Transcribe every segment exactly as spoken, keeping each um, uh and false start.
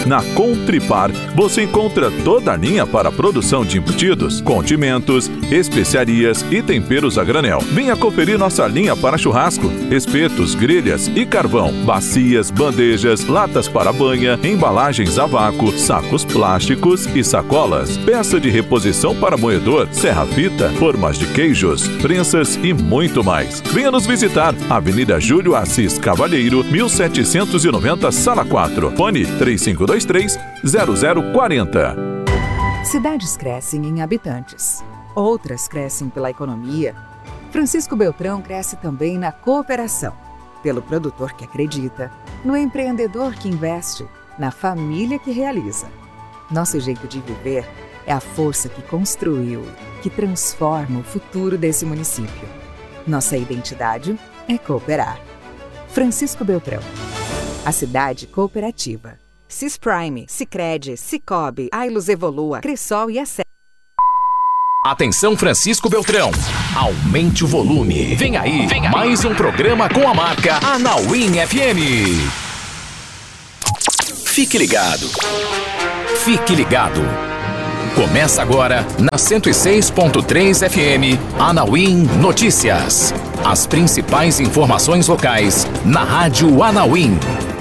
Na Contripar, você encontra toda a linha para a produção de embutidos, condimentos, especiarias e temperos a granel. Venha conferir nossa linha para churrasco, espetos, grelhas e carvão, bacias, bandejas, latas para banha, embalagens a vácuo, sacos plásticos e sacolas, peça de reposição para moedor, serra-fita, formas de queijos, prensas e muito mais. Venha nos visitar, Avenida Júlio Assis Cavalheiro, mil setecentos e noventa, Sala quatro. Fone três cinco dois três, zero zero quatro zero. Cidades crescem em habitantes. Outras crescem pela economia. Francisco Beltrão cresce também na cooperação. Pelo produtor que acredita, no empreendedor que investe, na família que realiza. Nosso jeito de viver é a força que construiu, que transforma o futuro desse município. Nossa identidade é cooperar. Francisco Beltrão. A cidade cooperativa. Cisprime, Sicredi, Cicobi, Ailus Evolua, Cressol e a C. Atenção Francisco Beltrão, aumente o volume. Vem aí, Vem aí. mais um programa com a marca Anauim F M. Fique ligado. Fique ligado. Começa agora na cento e seis ponto três F M, Anauim Notícias. As principais informações locais na Rádio Anauim.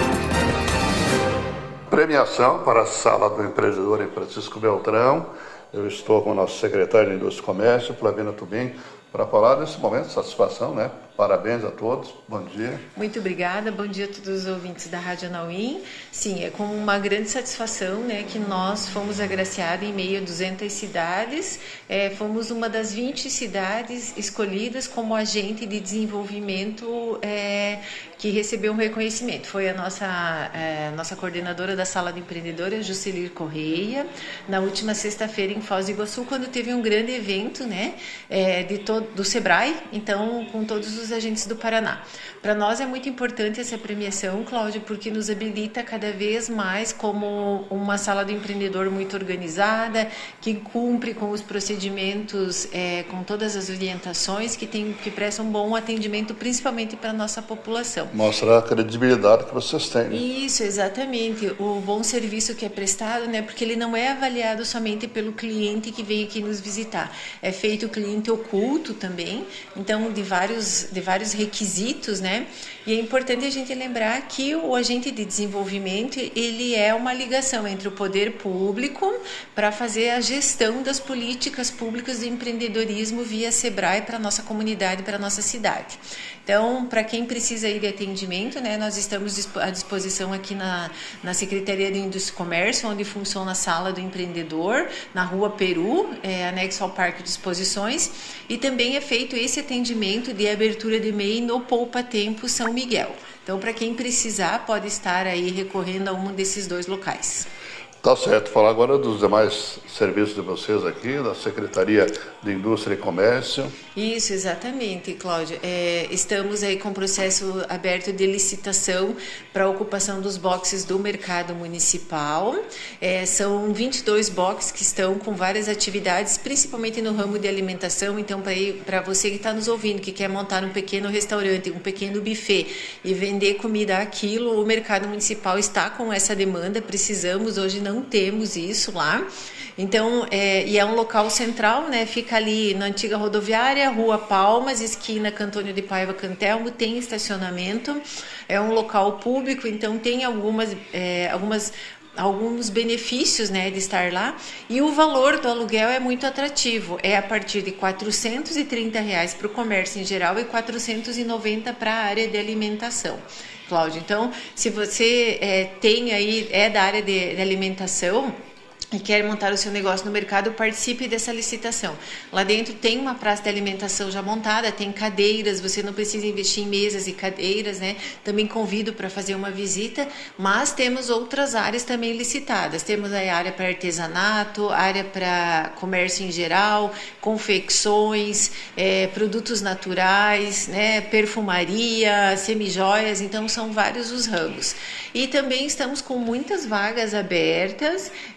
Premiação para a Sala do Empreendedor em Francisco Beltrão. Eu estou com o nosso secretário de Indústria e Comércio, Flaviana Tubim, para falar desse momento de satisfação, né? Parabéns a todos, bom dia. Muito obrigada, bom dia a todos os ouvintes da Rádio Anauim. Sim, é com uma grande satisfação, né, que nós fomos agraciados em meio a duzentas cidades, é, fomos uma das vinte cidades escolhidas como agente de desenvolvimento é, que recebeu um reconhecimento. Foi a nossa, é, nossa coordenadora da Sala de Empreendedores, Juscelir Correia, na última sexta-feira em Foz do Iguaçu, quando teve um grande evento, né, é, de todo, do Sebrae, então com todos os agentes do Paraná. Para nós é muito importante essa premiação, Cláudio, porque nos habilita cada vez mais como uma sala do empreendedor muito organizada, que cumpre com os procedimentos, é, com todas as orientações, que, tem, que presta um bom atendimento, principalmente para a nossa população. Mostrar a credibilidade que vocês têm. Né? Isso, exatamente. O bom serviço que é prestado, né, porque ele não é avaliado somente pelo cliente que veio aqui nos visitar. É feito o cliente oculto também, então de vários, de vários requisitos, né? E é importante a gente lembrar que o agente de desenvolvimento, ele é uma ligação entre o poder público para fazer a gestão das políticas públicas de empreendedorismo via Sebrae para a nossa comunidade, para a nossa cidade. Então, para quem precisa ir de atendimento, né, nós estamos à disposição aqui na, na Secretaria de Indústria e Comércio, onde funciona a Sala do Empreendedor, na Rua Peru, é, anexo ao Parque de Exposições, e também é feito esse atendimento de abertura de M E I no Poupa Tempo São Miguel. Então, para quem precisar, pode estar aí recorrendo a um desses dois locais. Tá certo. Falar agora dos demais serviços de vocês aqui, da Secretaria de Indústria e Comércio. Isso, exatamente, Cláudio. É, estamos aí com o processo aberto de licitação para a ocupação dos boxes do mercado municipal. É, são vinte e dois boxes que estão com várias atividades, principalmente no ramo de alimentação. Então, para você que está nos ouvindo, que quer montar um pequeno restaurante, um pequeno buffet e vender comida a quilo, o mercado municipal está com essa demanda. Precisamos, hoje não Não temos isso lá. Então, é, e é um local central, né? Fica ali na antiga rodoviária, Rua Palmas, esquina Cantônio de Paiva Cantelmo, tem estacionamento, é um local público, então tem algumas, é, algumas alguns benefícios, né, de estar lá, e o valor do aluguel é muito atrativo, é a partir de quatrocentos e trinta reais para o comércio em geral e quatrocentos e noventa para a área de alimentação. Cláudio, então, se você é, tem aí, é da área de, de alimentação e quer montar o seu negócio no mercado, participe dessa licitação. Lá dentro tem uma praça de alimentação já montada, tem cadeiras, você não precisa investir em mesas e cadeiras, né? Também convido para fazer uma visita, mas temos outras áreas também licitadas. Temos a área para artesanato, área para comércio em geral, confecções, é, produtos naturais, né? Perfumaria, semijoias, então são vários os ramos. E também estamos com muitas vagas abertas é, na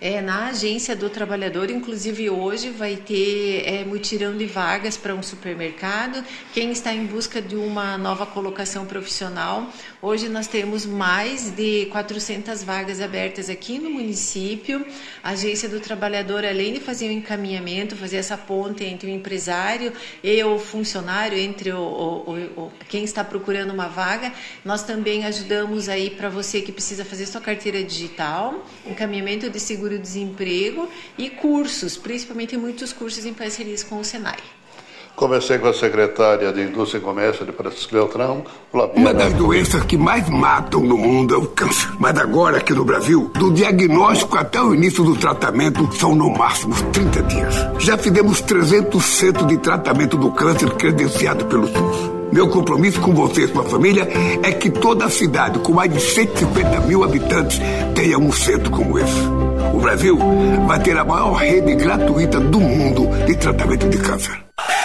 na Agência do Trabalhador. Inclusive hoje vai ter é, mutirão de vagas para um supermercado. Quem está em busca de uma nova colocação profissional, hoje nós temos mais de quatrocentas vagas abertas aqui no município. A Agência do Trabalhador, além de fazer o encaminhamento, fazer essa ponte entre o empresário e o funcionário, entre o, o, o, quem está procurando uma vaga, nós também ajudamos aí para você que precisa fazer sua carteira digital, encaminhamento de seguro-desemprego e cursos, principalmente muitos cursos em parcerias com o Senai. Comecei com a secretária de Indústria e Comércio de Francisco Beltrão, Flaviana. Uma das doenças que mais matam no mundo é o câncer. Mas agora, aqui no Brasil, do diagnóstico até o início do tratamento, são no máximo trinta dias. Já fizemos trezentos centros de tratamento do câncer credenciado pelo SUS. Meu compromisso com você e sua família é que toda a cidade, com mais de cento e cinquenta mil habitantes, tenha um centro como esse. O Brasil vai ter a maior rede gratuita do mundo de tratamento de câncer.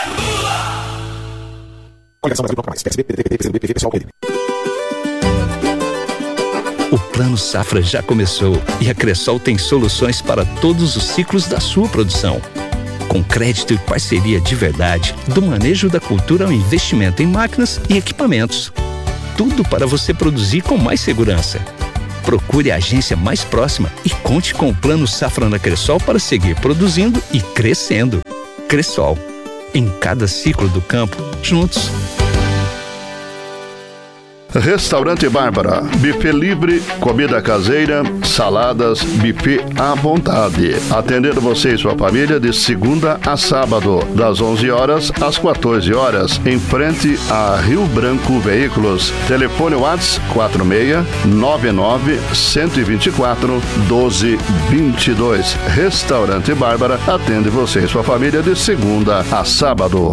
O Plano Safra já começou e a Cressol tem soluções para todos os ciclos da sua produção. Com crédito e parceria de verdade, do manejo da cultura ao investimento em máquinas e equipamentos. Tudo para você produzir com mais segurança. Procure a agência mais próxima e conte com o Plano Safra na Cressol para seguir produzindo e crescendo. Cressol. Em cada ciclo do campo, juntos. Restaurante Bárbara, buffet livre, comida caseira, saladas, buffet à vontade. Atendendo você e sua família de segunda a sábado, das onze horas às quatorze horas, em frente a Rio Branco Veículos. Telefone WhatsApp quatro seis nove nove, um dois quatro, um dois dois dois. Restaurante Bárbara atende você e sua família de segunda a sábado.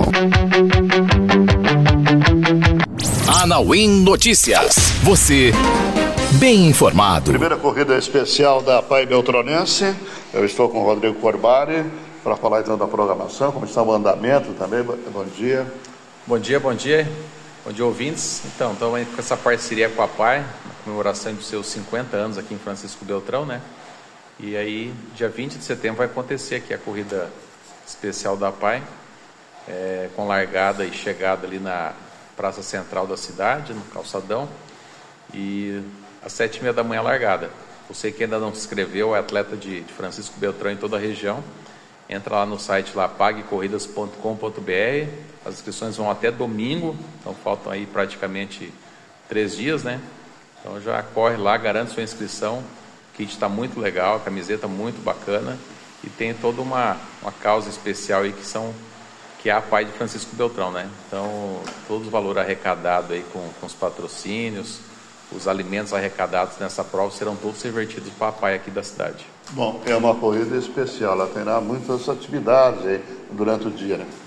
Anauim Notícias. Você bem informado. Primeira corrida especial da A P A I Beltronense. Eu estou com o Rodrigo Corbari para falar então da programação, como está o andamento também. Bom dia. Bom dia, bom dia. Bom dia, ouvintes. Então, estamos aí com essa parceria com a P A I, na comemoração dos seus cinquenta anos aqui em Francisco Beltrão, né? E aí, dia vinte de setembro vai acontecer aqui a corrida especial da P A I, é, com largada e chegada ali na Praça Central da cidade, no calçadão, e às sete e meia da manhã largada. Você que ainda não se inscreveu, é atleta de, de Francisco Beltrão em toda a região, entra lá no site lá, pague corridas ponto com ponto b r. As inscrições vão até domingo, então faltam aí praticamente três dias, né? Então já corre lá, garante sua inscrição. O kit está muito legal, a camiseta muito bacana, e tem toda uma, uma causa especial aí que são que é a P A I de Francisco Beltrão, né? Então, todos os valores arrecadados aí com, com os patrocínios, os alimentos arrecadados nessa prova serão todos revertidos para a P A I aqui da cidade. Bom, é uma corrida especial, ela terá muitas atividades aí durante o dia, né?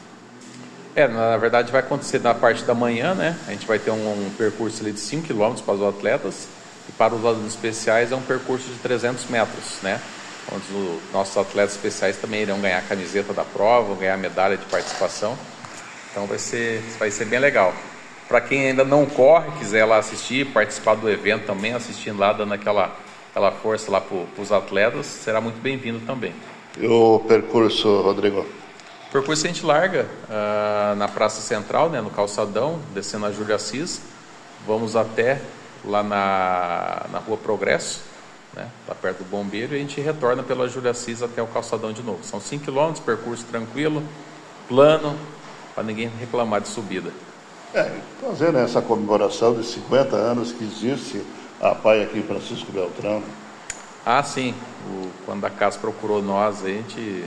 É, na verdade vai acontecer na parte da manhã, né? A gente vai ter um, um percurso ali de cinco quilômetros para os atletas, e para os alunos especiais é um percurso de trezentos metros, né? Onde os nossos atletas especiais também irão ganhar a camiseta da prova, ganhar a medalha de participação. Então vai ser, vai ser bem legal. Para quem ainda não corre, quiser lá assistir, participar do evento também, assistindo lá, dando aquela, aquela força lá para os atletas, será muito bem-vindo também. E o percurso, Rodrigo? O percurso a gente larga uh, na Praça Central, né, no calçadão, descendo a Júlio Assis, vamos até lá na, na Rua Progresso, né, tá perto do Bombeiro, e a gente retorna pela Júlio Assis até o calçadão de novo. São cinco quilômetros, percurso tranquilo, plano, para ninguém reclamar de subida. É, fazendo essa comemoração de cinquenta anos que existe a P A I aqui em Francisco Beltrão. Ah, sim. O, quando a casa procurou nós, a gente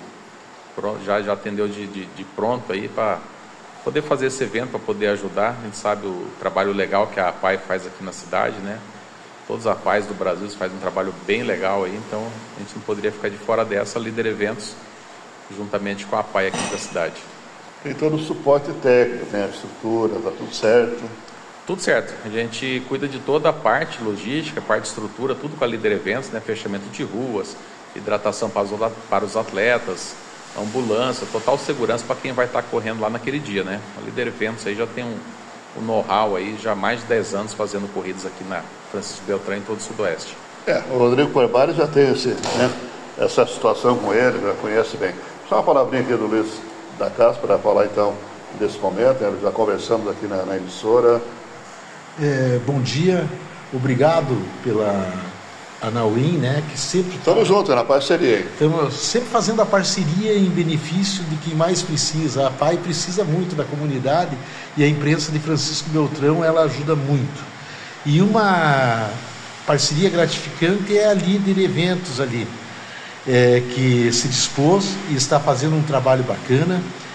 já, já atendeu de, de, de pronto aí para poder fazer esse evento, para poder ajudar. A gente sabe o trabalho legal que a P A I faz aqui na cidade, né? Todos os A P A Is do Brasil fazem um trabalho bem legal aí, então a gente não poderia ficar de fora dessa. Líder Eventos, juntamente com a P A I aqui da cidade. Tem todo o suporte técnico, né? A estrutura, tá tudo certo? Tudo certo. A gente cuida de toda a parte logística, parte de estrutura, tudo com a Líder Eventos, né? Fechamento de ruas, hidratação para os, para os atletas, ambulância, total segurança para quem vai estar correndo lá naquele dia, né? A Líder Eventos aí já tem um, um know-how aí, já há mais de dez anos fazendo corridas aqui na Francisco Beltrão em todo o Sudoeste. É, o Rodrigo Corbari já tem esse, né, essa situação com ele, já conhece bem. Só uma palavrinha aqui do Luiz da Casa para falar então desse momento, né? Já conversamos aqui na, na emissora. É, bom dia, obrigado pela Anauim, né, que sempre... Estamos tá, juntos na parceria. Estamos sempre fazendo a parceria em benefício de quem mais precisa. A P A I precisa muito da comunidade e a imprensa de Francisco Beltrão, ela ajuda muito. E uma parceria gratificante é a Líder Eventos ali, é, que se dispôs e está fazendo um trabalho bacana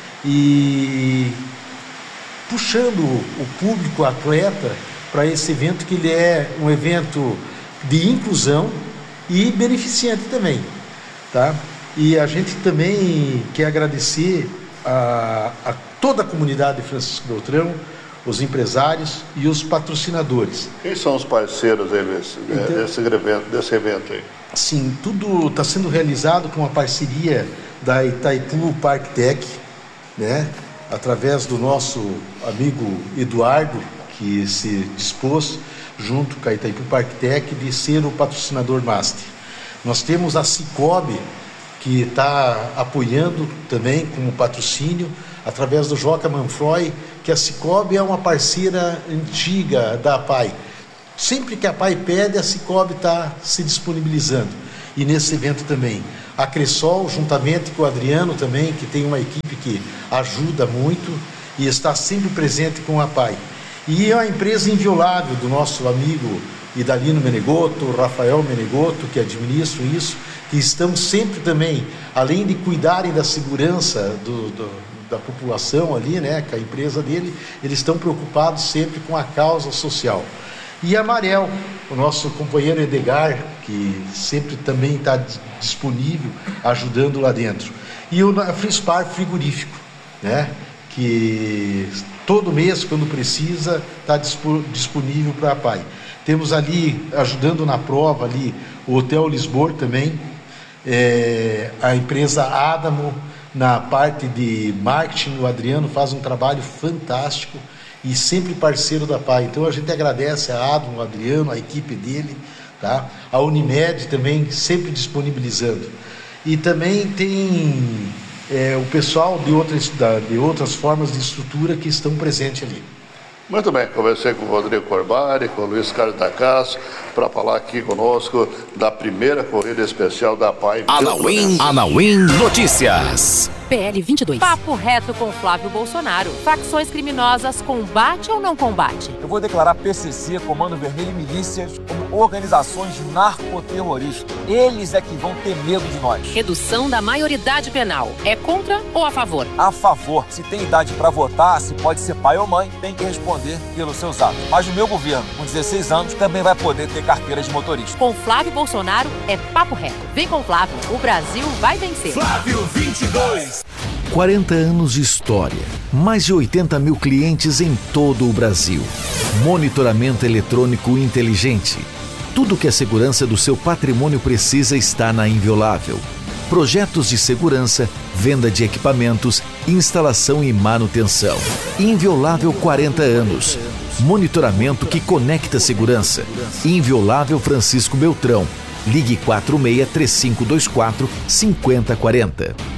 e puxando o público atleta para esse evento, que ele é um evento de inclusão e beneficente também, tá? E a gente também quer agradecer a, a toda a comunidade de Francisco Beltrão, os empresários e os patrocinadores. Quem são os parceiros aí desse, então, desse, evento, desse evento aí? Sim, tudo está sendo realizado com a parceria da Itaipu Park Tech, né? Através do nosso amigo Eduardo, que se dispôs, junto com a Itaipu Park Tech, de ser o patrocinador master. Nós temos a Cicobi, que está apoiando também como patrocínio, através do Joca Manfroy, que a Cicobi é uma parceira antiga da P A I. Sempre que a P A I pede, a Cicobi está se disponibilizando. E nesse evento também. A Cressol, juntamente com o Adriano também, que tem uma equipe que ajuda muito e está sempre presente com a P A I. E é uma empresa inviolável do nosso amigo Idalino Menegotto, Rafael Menegotto, que administram isso, que estão sempre também, além de cuidarem da segurança do, do, da população ali, né, com a empresa dele, eles estão preocupados sempre com a causa social. E a Marel, o nosso companheiro Edgar, que sempre também está disponível, ajudando lá dentro. E o Frispar Frigorífico, né, que todo mês, quando precisa, está disponível para a P A I. Temos ali, ajudando na prova, ali, o Hotel Lisboa também, é, a empresa Adamo, na parte de marketing, o Adriano faz um trabalho fantástico e sempre parceiro da P A I. Então a gente agradece a Adamo, o Adriano, a equipe dele, tá? A Unimed também sempre disponibilizando. E também tem... É, o pessoal de outras, de outras formas de estrutura que estão presentes ali. Muito bem, conversei com o Rodrigo Corbari, com o Luiz Carlos da Casa, para falar aqui conosco da primeira corrida especial da P A I. Anauim, Anauim Notícias. P L vinte e dois. Papo reto com Flávio Bolsonaro. Facções criminosas, combate ou não combate? Eu vou declarar P C C, Comando Vermelho e milícias como organizações narcoterroristas. Eles é que vão ter medo de nós. Redução da maioridade penal. É contra ou a favor? A favor. Se tem idade para votar, se pode ser pai ou mãe, tem que responder pelos seus atos. Mas o meu governo, com dezesseis anos, também vai poder ter carteira de motorista. Com Flávio Bolsonaro é papo reto. Vem com Flávio, o Brasil vai vencer. Flávio vinte e dois. quarenta anos de história, mais de oitenta mil clientes em todo o Brasil. Monitoramento eletrônico inteligente. Tudo que a segurança do seu patrimônio precisa está na Inviolável. Projetos de segurança, venda de equipamentos, instalação e manutenção. Inviolável quarenta anos. Monitoramento que conecta segurança. Inviolável Francisco Beltrão. Ligue quatro seis três cinco dois quatro cinco zero quatro zero.